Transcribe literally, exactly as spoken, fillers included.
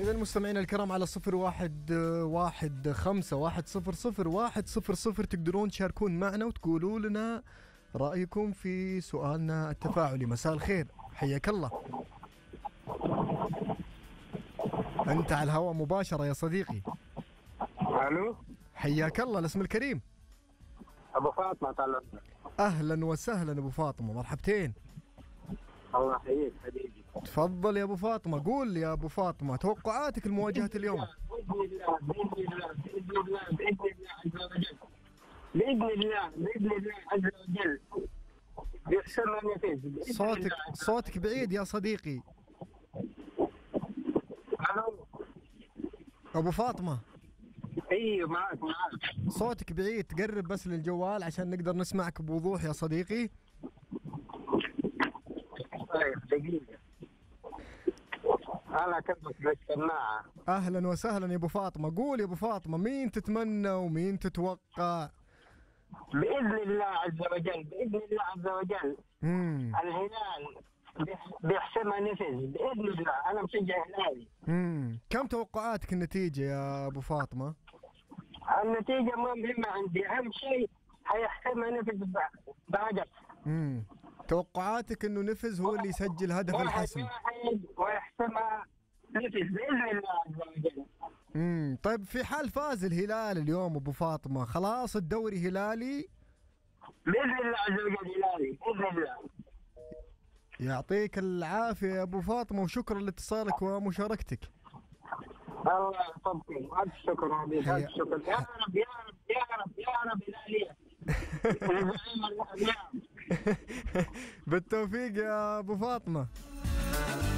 إذا المستمعين الكرام على صفر واحد واحد خمسة واحد صفر صفر واحد صفر صفر تقدرون تشاركون معنا وتقولوا لنا رأيكم في سؤالنا التفاعلي. مساء الخير، حياك الله، أنت على الهواء مباشرة يا صديقي. الو، حياك الله، الاسم الكريم. ابو فاطمه طلع. أهلا وسهلا أبو فاطمة، مرحبتين. الله يحييك حبيبي. تفضل يا أبو فاطمة، قول يا أبو فاطمة توقعاتك لمواجهة اليوم. بإذن الله بإذن الله بإذن الله بإذن الله عز وجل بإذن الله بإذن الله عز وجل يحسن النتيجة. صوتك صوتك بعيد يا صديقي. الو أبو فاطمة، ايوه معك معك. صوتك بعيد، تقرب بس للجوال عشان نقدر نسمعك بوضوح يا صديقي. طيب دقيقة، أنا كنت بالسماعة. أهلا وسهلا يا أبو فاطمة، قول يا أبو فاطمة مين تتمنى ومين تتوقع؟ بإذن الله عز وجل بإذن الله عز وجل مم. الهلال بيحسمها نفس بإذن الله. أنا مشجع هلالي. مم. كم توقعاتك النتيجة يا أبو فاطمة؟ النتيجة ما مهمة عندي، أهم شيء هيحسمها نفس بهدف. مم. توقعاتك إنه نفز هو اللي يسجل هدف الحسم. واحد ويحسمها نفس بإذن الله عز وجل. امم طيب في حال فاز الهلال اليوم أبو فاطمة خلاص الدوري هلالي؟ بإذن الله عز وجل هلالي بإذن الله. يعطيك العافية يا أبو فاطمة وشكرا لاتصالك ومشاركتك. الله يحفظكم، ألف شكر حبيبي، ألف شكر. يا رب يا رب يا رب يا رب هلالية. بالتوفيق يا أبو فاطمة.